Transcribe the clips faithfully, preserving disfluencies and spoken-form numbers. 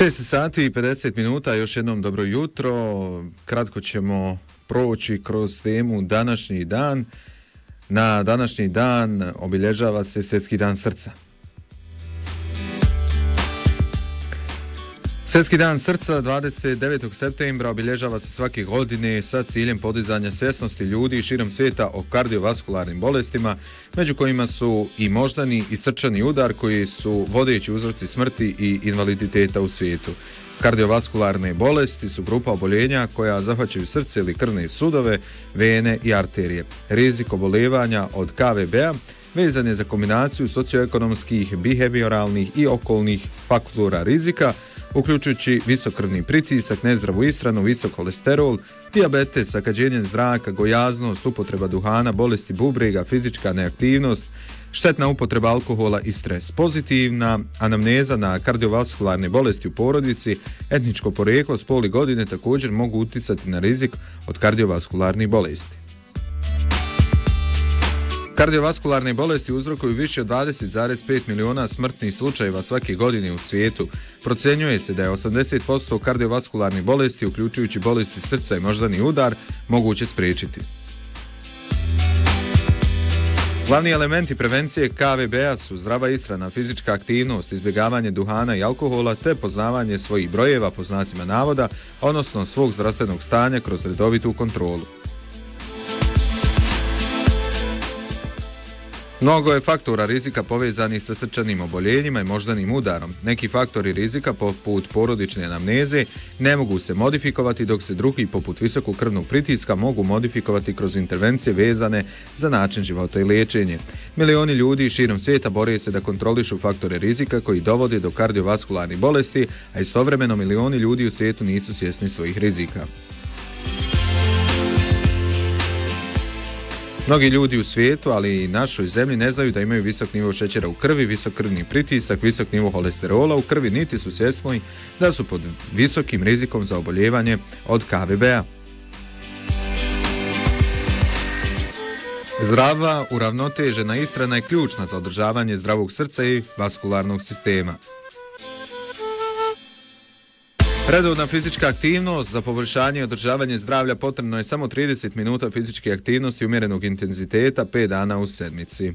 šest sati i pedeset minuta, još jednom dobro jutro. Kratko ćemo proći kroz temu današnji dan. Na današnji dan obilježava se Svjetski dan srca. Svjetski dan srca dvadeset devetog septembra obilježava se svake godine sa ciljem podizanja svjesnosti ljudi širom svijeta o kardiovaskularnim bolestima, među kojima su i moždani i srčani udar koji su vodeći uzroci smrti i invaliditeta u svijetu. Kardiovaskularne bolesti su grupa oboljenja koja zahvaćaju srce ili krvne sudove, vene i arterije. Rizik oboljevanja od K V B-a vezan je za kombinaciju socioekonomskih, behavioralnih i okolnih faktora rizika, uključujući visok krvni pritisak, nezdravu ishranu, visok kolesterol, dijabetes, zagađenje zraka, gojaznost, upotreba duhana, bolesti bubrega, fizička neaktivnost, štetna upotreba alkohola i stres. Pozitivna anamneza na kardiovaskularne bolesti u porodici, etničko porijeklo, spol i godine također mogu uticati na rizik od kardiovaskularnih bolesti. Kardiovaskularne bolesti uzrokuju više od dvadeset zarez pet miliona smrtnih slučajeva svake godine u svijetu. Procenjuje se da je osamdeset posto kardiovaskularnih bolesti, uključujući bolesti srca i moždani udar, moguće spriječiti. Glavni elementi prevencije K V B-a su zdrava ishrana, fizička aktivnost, izbjegavanje duhana i alkohola te poznavanje svojih brojeva po znacima navoda, odnosno svog zdravstvenog stanja kroz redovitu kontrolu. Mnogo je faktora rizika povezanih sa srčanim oboljenjima i moždanim udarom. Neki faktori rizika, poput porodične anamneze, ne mogu se modifikovati, dok se drugi, poput visokog krvnog pritiska, mogu modifikovati kroz intervencije vezane za način života i liječenje. Milioni ljudi širom svijeta bore se da kontrolišu faktore rizika koji dovode do kardiovaskularnih bolesti, a istovremeno milioni ljudi u svijetu nisu svjesni svojih rizika. Mnogi ljudi u svijetu, ali i našoj zemlji, ne znaju da imaju visok nivo šećera u krvi, visok krvni pritisak, visok nivo holesterola u krvi, niti su svjesni da su pod visokim rizikom za oboljevanje od K V B-a. Zdrava, uravnotežena ishrana je ključna za održavanje zdravog srca i vaskularnog sistema. Redovna fizička aktivnost. Za poboljšanje i održavanje zdravlja potrebno je samo trideset minuta fizičke aktivnosti umjerenog intenziteta pet dana u sedmici.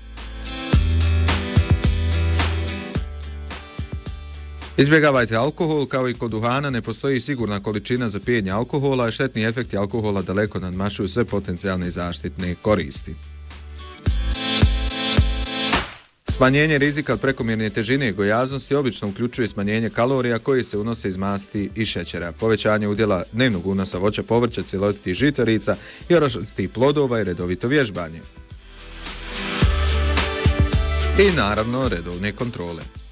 Izbjegavajte alkohol. Kao i kod duhana, ne postoji sigurna količina za pijenje alkohola, a štetni efekti alkohola daleko nadmašuju sve potencijalne zaštitne koristi. Smanjenje rizika od prekomjerne težine i gojaznosti obično uključuje smanjenje kalorija koje se unose iz masti i šećera, povećanje udjela dnevnog unosa voća, povrća, cjelovitih žitarica i orašastih plodova i redovito vježbanje. I naravno redovne kontrole.